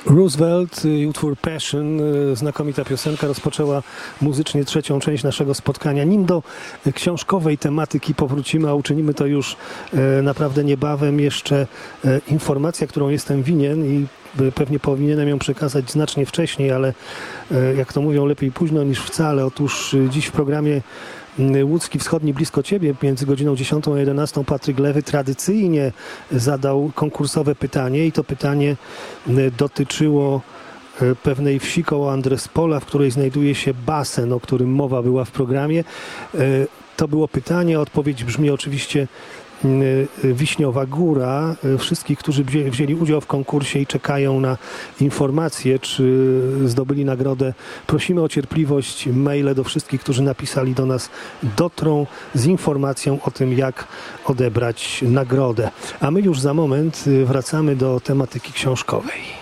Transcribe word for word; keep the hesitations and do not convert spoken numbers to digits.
Roosevelt i utwór Passion, znakomita piosenka, rozpoczęła muzycznie trzecią część naszego spotkania. Nim do książkowej tematyki powrócimy, a uczynimy to już naprawdę niebawem, jeszcze informacja, którą jestem winien i pewnie powinienem ją przekazać znacznie wcześniej, ale jak to mówią, lepiej późno niż wcale. Otóż dziś w programie Łódzki Wschodni blisko Ciebie między godziną dziesiątą a jedenastą Patryk Lewy tradycyjnie zadał konkursowe pytanie i to pytanie dotyczyło pewnej wsi koło Andrespola, w której znajduje się basen, o którym mowa była w programie. To było pytanie, odpowiedź brzmi oczywiście Wiśniowa Góra. Wszystkich, którzy wzięli udział w konkursie i czekają na informacje, czy zdobyli nagrodę, prosimy o cierpliwość. Maile do wszystkich, którzy napisali do nas, dotrą z informacją o tym, jak odebrać nagrodę. A my już za moment wracamy do tematyki książkowej.